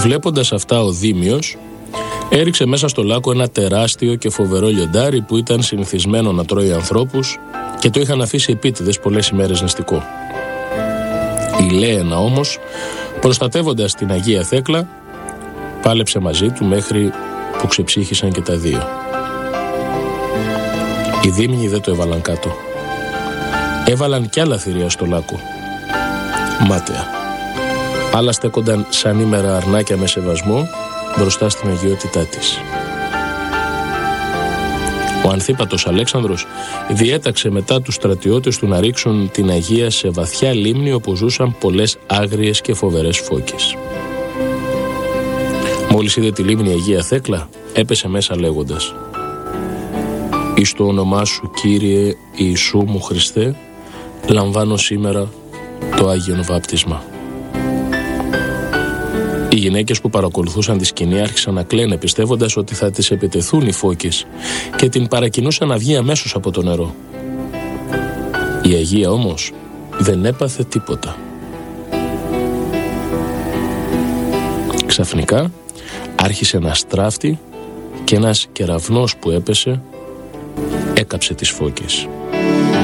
Βλέποντας αυτά, ο Δήμιος έριξε μέσα στο λάκκο ένα τεράστιο και φοβερό λιοντάρι που ήταν συνηθισμένο να τρώει ανθρώπους και το είχαν αφήσει επίτηδες πολλές ημέρες νηστικό. Η Λέαινα όμως, προστατεύοντας την Αγία Θέκλα, πάλεψε μαζί του μέχρι που ξεψύχησαν και τα δύο. Οι Δήμιοι δεν το έβαλαν κάτω. Έβαλαν κι άλλα θηρία στο λάκκο. Μάταια. Άλλα στέκονταν σαν ήμερα αρνάκια με σεβασμό μπροστά στην αγιότητά της. Ο Ανθίπατος Αλέξανδρος διέταξε μετά τους στρατιώτες του να ρίξουν την Αγία σε βαθιά λίμνη όπου ζούσαν πολλές άγριες και φοβερές φώκες. Μόλις είδε τη λίμνη Αγία Θέκλα, έπεσε μέσα λέγοντας: «Εις το όνομά σου, Κύριε Ιησού μου Χριστέ, λαμβάνω σήμερα το Άγιον Βάπτισμα». Οι γυναίκες που παρακολουθούσαν τη σκηνή άρχισαν να κλαίνε, πιστεύοντας ότι θα τις επιτεθούν οι φώκες και την παρακινούσαν να βγει αμέσως από το νερό. Η Αγία όμως δεν έπαθε τίποτα. Ξαφνικά άρχισε να στράφτει και ένας κεραυνός που έπεσε έκαψε τις φώκες.